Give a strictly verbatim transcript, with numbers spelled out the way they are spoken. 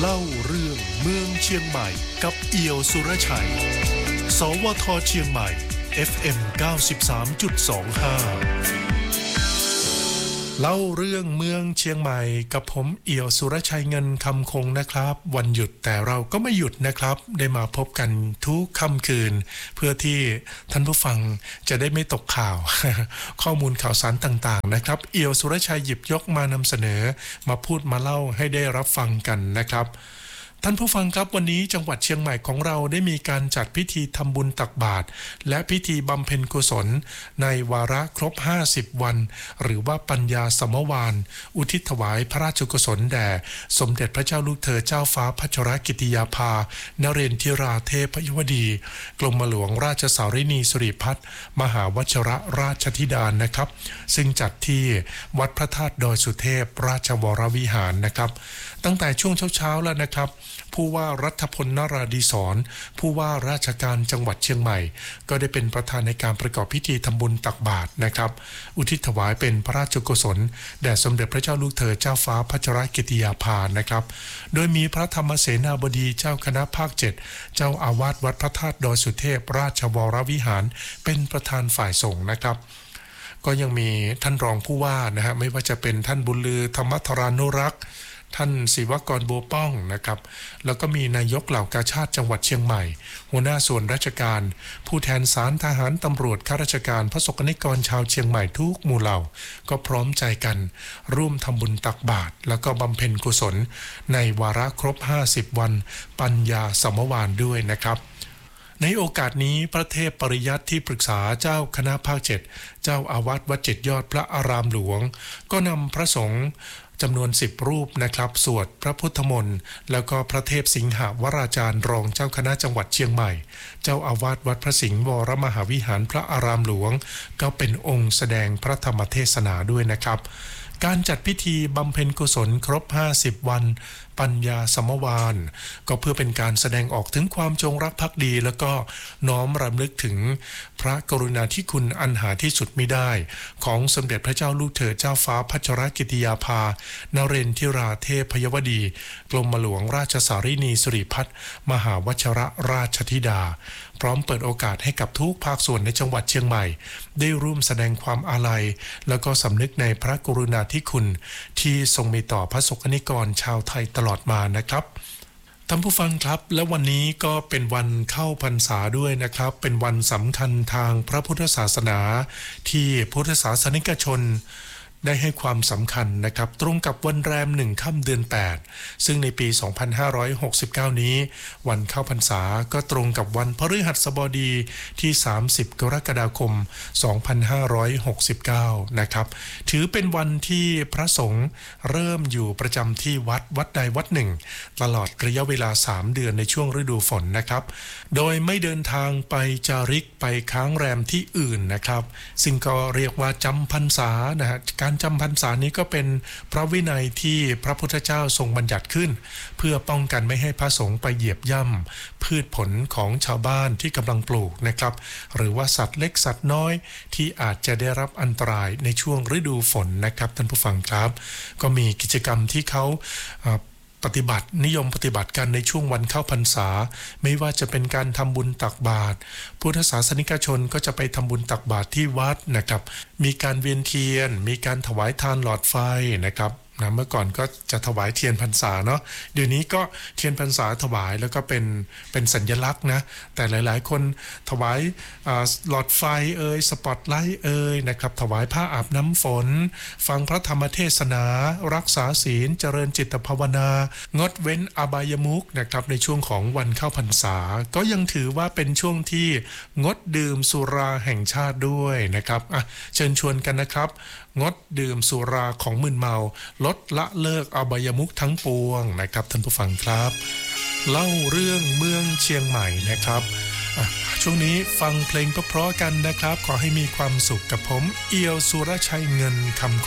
เล่าเรื่องเมืองเชียงใหม่กับเอี่ยวสุรชัยสวทเชียงใหม่ เอฟ เอ็ม เก้าสิบสามจุดสองห้า เล่าเรื่องเมืองเชียงใหม่กับผมเอี่ยวสุรชัยเงินคำคงนะครับวันหยุดแต่เราก็ไม่หยุดนะครับได้มาพบกันทุกค่ำคืนเพื่อที่ท่านผู้ฟังจะได้ไม่ตกข่าว ข้อมูลข่าวสารต่างๆนะครับเอี่ยวสุรชัยหยิบยกมานำเสนอมาพูดมาเล่าให้ได้รับฟังกันนะครับท่านผู้ฟังครับวันนี้จังหวัดเชียงใหม่ของเราได้มีการจัดพิธีทำบุญตักบาตรและพิธีบำเพ็ญกุศลในวาระครบห้าสิบวันหรือว่าปัญญาสมวานอุทิศถวายพระราชกุศลแด่สมเด็จพระเจ้าลูกเธอเจ้าฟ้าพัชรกิติยาภานเรนทิราเทพยวดีกรมหลวงราชสารินีสิริพัฒน์มหาวชิรราชธิดานะครับซึ่งจัดที่วัดพระธาตุดอยสุเทพราชวรวิหารนะครับตั้งแต่ช่วงเช้าๆแล้วนะครับผู้ว่ารัฐพลนราดีศรผู้ว่าราชการจังหวัดเชียงใหม่ก็ได้เป็นประธานในการประกอบพิธีทำบุญตักบาตรนะครับอุทิศถวายเป็นพระราชกุศลแด่สมเด็จพระเจ้าลูกเธอเจ้าฟ้าพัชรกิติยาภานะครับโดยมีพระธรรมเสนาบดีเจ้าคณะภาคเจ็ดเจ้าอาวาสวัดพระธาตุดอยสุเทพราชวรวิหารเป็นประธานฝ่ายสงฆ์นะครับก็ยังมีท่านรองผู้ว่านะฮะไม่ว่าจะเป็นท่านบุญลือธรรมธรานุรักษ์ท่านศิวกรบัวป้องนะครับแล้วก็มีนายกเหล่ากาชาติจังหวัดเชียงใหม่หัวหน้าส่วนราชการผู้แทนศาลทหารตำรวจข้าราชการพระสงฆ์นิกรชาวเชียงใหม่ทุกหมู่เหล่าก็พร้อมใจกันร่วมทำบุญตักบาตรแล้วก็บำเพ็ญกุศลในวาระครบห้าสิบวันปัญญาสมวานด้วยนะครับในโอกาสนี้พระเทพปริยัติที่ปรึกษาเจ้าคณะภาคเจ็ดเจ้าอาวาสวัดเจ็ดยอดพระอารามหลวงก็นำพระสงฆ์จำนวนสิบรูปนะครับสวดพระพุทธมนต์แล้วก็พระเทพสิงหวราจารย์รองเจ้าคณะจังหวัดเชียงใหม่เจ้าอาวาสวัดพระสิงห์วรมหาวิหารพระอารามหลวงก็เป็นองค์แสดงพระธรรมเทศนาด้วยนะครับการจัดพิธีบำเพ็ญกุศลครบห้าสิบวันปัญญาสมวานก็เพื่อเป็นการแสดงออกถึงความจงรักภักดีแล้วก็น้อมรำลึกถึงพระกรุณาธิคุณอันหาที่สุดมิได้ของสมเด็จพระเจ้าลูกเธอเจ้าฟ้าพัชรกิติยาภานเรนทิราเทพยวดีกรมหลวงราชสารินีสิริพัฒน์มหาวชิรราชธิดาพร้อมเปิดโอกาสให้กับทุกภาคส่วนในจังหวัดเชียงใหม่ได้ร่วมแสดงความอาลัยแล้วก็สำนึกในพระกรุณาธิคุณที่ทรงมีต่อพระสงฆ์นิกรชาวไทยตลอดมานะครับท่านผู้ฟังครับและวันนี้ก็เป็นวันเข้าพรรษาด้วยนะครับเป็นวันสำคัญทางพระพุทธศาสนาที่พุทธศาสนิกชนได้ให้ความสำคัญนะครับตรงกับวันแรมหนึ่งค่ำเดือนแปดซึ่งในปี สองพันห้าร้อยหกสิบเก้า นี้วันเข้าพรรษาก็ตรงกับวันพฤหัสบดีที่สามสิบกรกฎาคมสองพันห้าร้อยหกสิบเก้านะครับถือเป็นวันที่พระสงฆ์เริ่มอยู่ประจำที่วัดวัดใดวัดหนึ่งตลอดระยะเวลาสามเดือนในช่วงฤดูฝนนะครับโดยไม่เดินทางไปจาริกไปค้างแรมที่อื่นนะครับซึ่งก็เรียกว่าจำพรรษานะฮะการจำพรรษานี้ก็เป็นพระวินัยที่พระพุทธเจ้าทรงบัญญัติขึ้นเพื่อป้องกันไม่ให้พระสงฆ์ไปเหยียบย่ำพืชผลของชาวบ้านที่กำลังปลูกนะครับหรือว่าสัตว์เล็กสัตว์น้อยที่อาจจะได้รับอันตรายในช่วงฤดูฝนนะครับท่านผู้ฟังครับก็มีกิจกรรมที่เขาปฏิบัตินิยมปฏิบัติกันในช่วงวันเข้าพรรษาไม่ว่าจะเป็นการทำบุญตักบาตรพุทธศาสนิกชนก็จะไปทำบุญตักบาตรที่วัดนะครับมีการเวียนเทียนมีการถวายทานหลอดไฟนะครับนะเมื่อก่อนก็จะถวายเทียนพรรษาเนาะเดี๋ยวนี้ก็เทียนพรรษาถวายแล้วก็เป็นเป็นสัญลักษณ์นะแต่หลายๆคนถวายหลอดไฟเอ่ยสปอตไลท์เอ่ยนะครับถวายผ้าอาบน้ำฝนฟังพระธรรมเทศนารักษาศีลเจริญจิตภาวนางดเว้นอบายมุขนะครับในช่วงของวันเข้าพรรษาก็ยังถือว่าเป็นช่วงที่งดดื่มสุราแห่งชาติด้วยนะครับอ่ะเชิญชวนกันนะครับงดดื่มสุราของมึนเมาลดละเลิกอบายมุขทั้งปวงนะครับท่านผู้ฟังครับเล่าเรื่องเมืองเชียงใหม่นะครับช่วงนี้ฟังเพลงเพราะๆกันนะครับขอให้มีความสุขกับผมเอี่ยวสุรชัยเงินคำ